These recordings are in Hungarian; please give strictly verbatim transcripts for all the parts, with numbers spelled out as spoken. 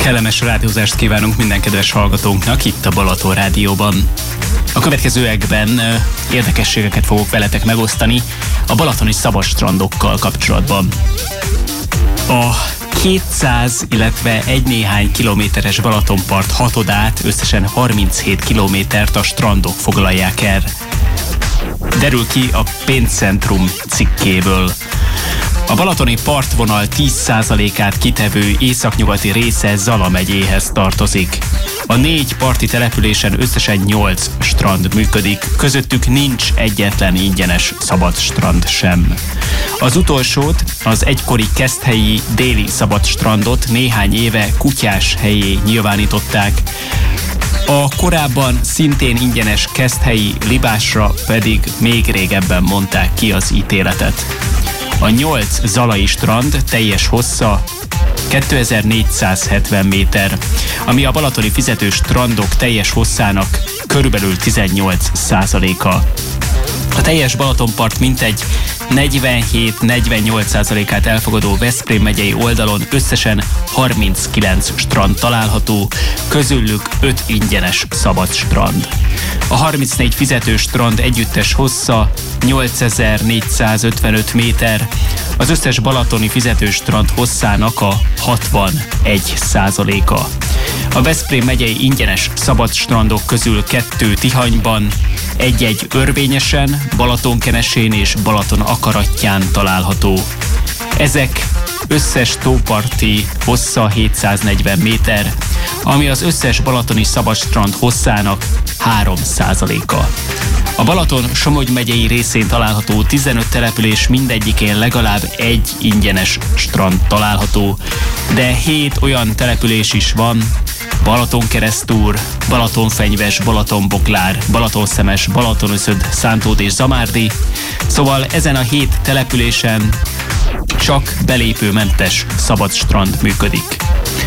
Kellemes rádiózást kívánunk minden kedves hallgatónknak itt a Balaton Rádióban. A következőekben érdekességeket fogok veletek megosztani a balatoni szabadstrandokkal kapcsolatban. A kétszáz, illetve egy néhány kilométeres Balatonpart hatodát, összesen harminchét kilométert a strandok foglalják el. Derül ki a Pénzcentrum cikkéből. A balatoni partvonal tíz százalékát kitevő északnyugati része Zala megyéhez tartozik. A négy parti településen összesen nyolc strand működik, közöttük nincs egyetlen ingyenes szabad strand sem. Az utolsót, az egykori keszthelyi déli szabad strandot néhány éve Kutyás helyé nyilvánították, a korábban szintén ingyenes keszthelyi Libásra pedig még régebben mondták ki az ítéletet. A nyolc zalai strand teljes hossza kétezer-négyszázhetven méter, ami a balatoni fizetős strandok teljes hosszának körülbelül tizennyolc százaléka. A teljes Balatonpart mintegy negyvenhét-negyvennyolc százalékát elfogadó Veszprém megyei oldalon összesen harminckilenc strand található, közülük öt ingyenes szabad strand. A harmincnégy fizetős strand együttes hossza nyolcezer-négyszázötvenöt méter, az összes balatoni fizetős strand hosszának a hatvanegy százaléka. A Veszprém megyei ingyenes szabad strandok közül kettő Tihanyban, egy-egy Örvényesen, Balatonkenesén és Balaton Akarattyán található. Ezek összes tóparti hossza hétszáznegyven méter, ami az összes balatoni szabadstrand hosszának három százaléka. A Balaton Somogy megyei részén található tizenöt település mindegyikén legalább egy ingyenes strand található, de hét olyan település is van: Balatonkeresztúr, Balatonfenyves, Balatonboklár, Balatonszemes, Balatonöszöd, Szántód és Zamárdi. Szóval ezen a hét településen csak belépőmentes szabad strand működik.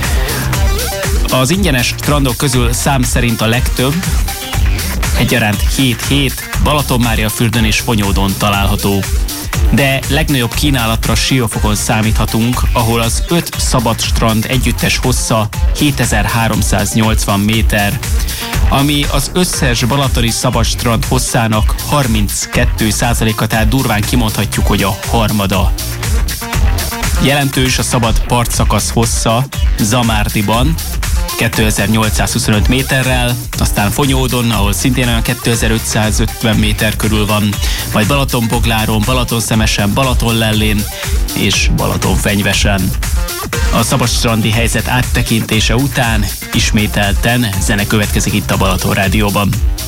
Az ingyenes strandok közül szám szerint a legtöbb, egyaránt hét-hét, Balatonmáriafürdőn és Fonyódon található. De legnagyobb kínálatra Siófokon számíthatunk, ahol az öt szabad strand együttes hossza hétezer-háromszáznyolcvan méter, ami az összes balatoni szabad strand hosszának harminckettő százaléka, tehát durván kimondhatjuk, hogy a harmada. Jelentős a szabad partszakasz hossza Zamárdiban, kétezer-nyolcszázhuszonöt méterrel, aztán Fonyódon, ahol szintén olyan kétezer-ötszázötven méter körül van, majd Balatonbogláron, Balatonszemesen, Balatonlellén és Balatonfenyvesen. A szabadstrandi helyzet áttekintése után ismételten zene következik itt a Balaton Rádióban.